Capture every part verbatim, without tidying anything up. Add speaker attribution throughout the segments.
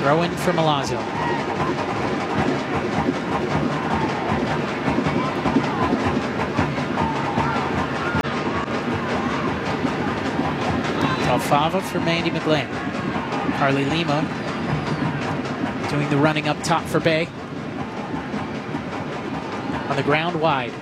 Speaker 1: Throw in for Milazzo. Fava for Mandy McGlynn. Carly Lima doing the running up top for Bay. On the ground wide.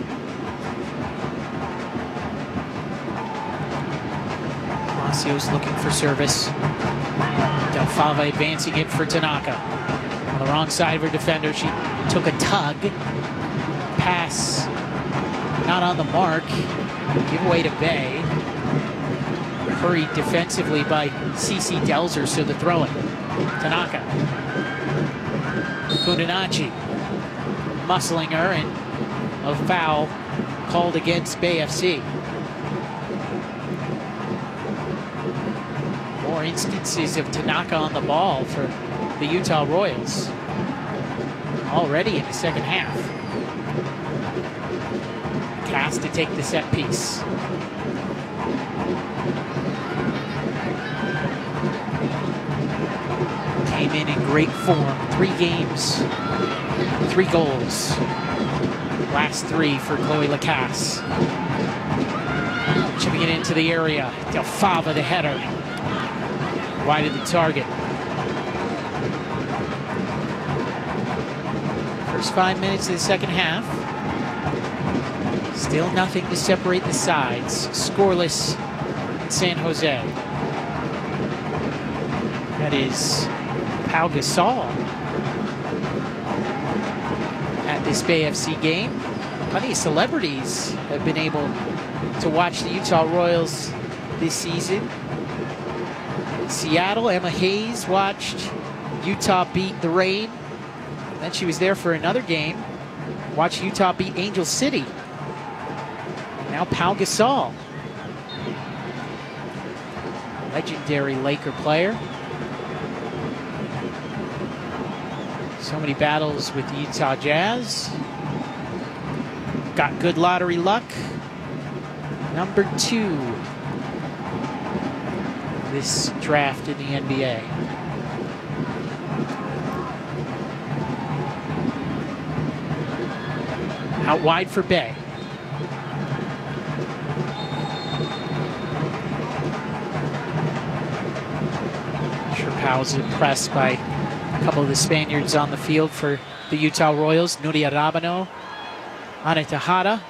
Speaker 1: Palacios looking for service. Del Fava advancing it for Tanaka. On the wrong side of her defender, she took a tug. Pass not on the mark. Give away to Bay. Hurried defensively by Cece Delzer, so the throw-in. Tanaka. Kundanachi muscling her, and a foul called against Bay F C. More instances of Tanaka on the ball for the Utah Royals already in the second half. Cass to take the set piece. Came in in great form. Three games, three goals. Last three for Chloe Lacasse. Chipping it into the area. Del Fava, the header. Wide of the target. First five minutes of the second half. Still nothing to separate the sides. Scoreless in San Jose. That is Pau Gasol at this Bay F C game. Plenty of celebrities have been able to watch the Utah Royals this season. Seattle, Emma Hayes watched Utah beat the Reign. Then she was there for another game. Watched Utah beat Angel City. Now Pau Gasol. Legendary Laker player. So many battles with the Utah Jazz. Got good lottery luck. Number two this draft in the N B A. Out wide for Bay. Sure, Pau's impressed by a couple of the Spaniards on the field for the Utah Royals. Nuria Rabano, Ana Tejada.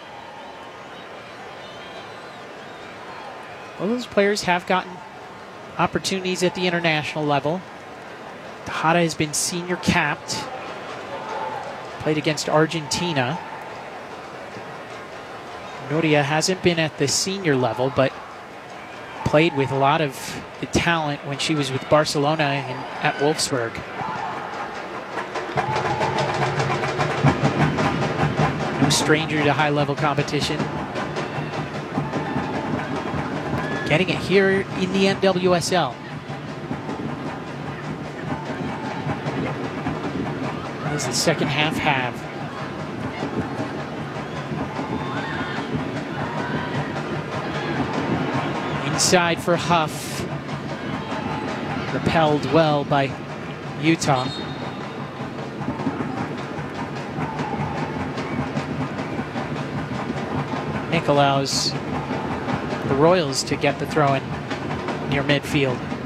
Speaker 1: Well, those players have gotten opportunities at the international level. Tejada has been senior capped. Played against Argentina. Nuria hasn't been at the senior level, but played with a lot of the talent when she was with Barcelona and at Wolfsburg. No stranger to high-level competition. Getting it here in the N W S L. What does the second half have? Inside for Huff. Repelled well by Utah. Nick allows the Royals to get the throw-in near midfield.